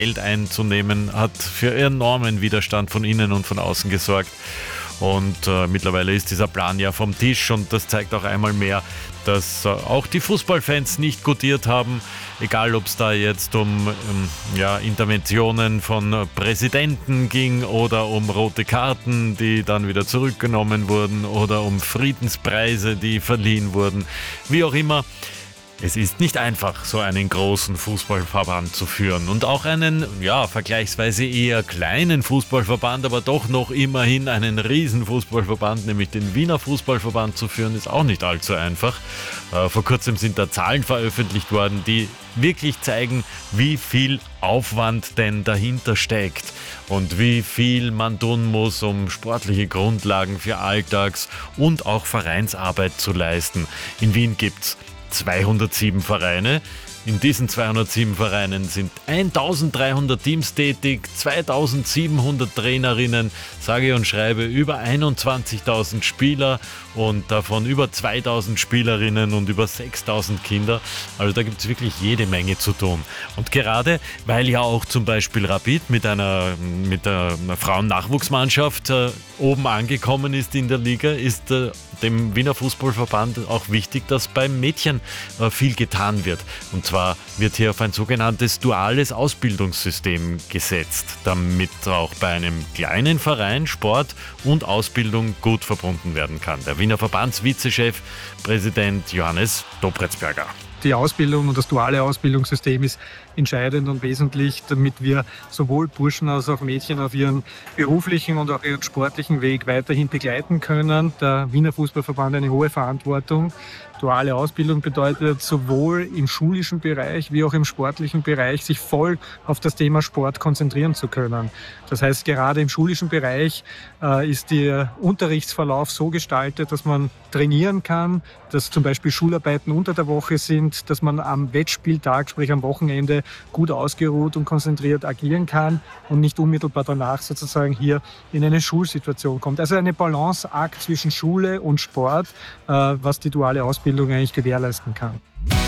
Geld einzunehmen, hat für enormen Widerstand von innen und von außen gesorgt. Und mittlerweile ist dieser Plan ja vom Tisch und das zeigt auch einmal mehr, dass auch die Fußballfans nicht gutiert haben, egal ob es da jetzt um Interventionen von Präsidenten ging oder um rote Karten, die dann wieder zurückgenommen wurden oder um Friedenspreise, die verliehen wurden, wie auch immer. Es ist nicht einfach, so einen großen Fußballverband zu führen und auch einen, vergleichsweise eher kleinen Fußballverband, aber doch noch immerhin einen riesen Fußballverband, nämlich den Wiener Fußballverband zu führen, ist auch nicht allzu einfach. Vor kurzem sind da Zahlen veröffentlicht worden, die wirklich zeigen, wie viel Aufwand denn dahinter steckt und wie viel man tun muss, um sportliche Grundlagen für Alltags- und auch Vereinsarbeit zu leisten. In Wien gibt's 207 Vereine. In diesen 207 Vereinen sind 1300 Teams tätig, 2700 Trainerinnen, sage und schreibe über 21.000 Spieler und davon über 2000 Spielerinnen und über 6000 Kinder. Also da gibt es wirklich jede Menge zu tun. Und gerade weil ja auch zum Beispiel Rapid mit einer Frauen-Nachwuchsmannschaft oben angekommen ist in der Liga, ist dem Wiener Fußballverband auch wichtig, dass beim Mädchen viel getan wird. Und zwar wird hier auf ein sogenanntes duales Ausbildungssystem gesetzt, damit auch bei einem kleinen Verein Sport und Ausbildung gut verbunden werden kann. Der Wiener Verbandsvizechef, Präsident Johannes Dopretzberger. Die Ausbildung und das duale Ausbildungssystem ist entscheidend und wesentlich, damit wir sowohl Burschen als auch Mädchen auf ihren beruflichen und auch ihren sportlichen Weg weiterhin begleiten können. Der Wiener Fußballverband hat eine hohe Verantwortung. Duale Ausbildung bedeutet sowohl im schulischen Bereich wie auch im sportlichen Bereich sich voll auf das Thema Sport konzentrieren zu können. Das heißt, gerade im schulischen Bereich ist der Unterrichtsverlauf so gestaltet, dass man trainieren kann, dass zum Beispiel Schularbeiten unter der Woche sind, dass man am Wettspieltag, sprich am Wochenende, gut ausgeruht und konzentriert agieren kann und nicht unmittelbar danach sozusagen hier in eine Schulsituation kommt. Also eine Balanceakt zwischen Schule und Sport, was die duale Ausbildung eigentlich gewährleisten kann.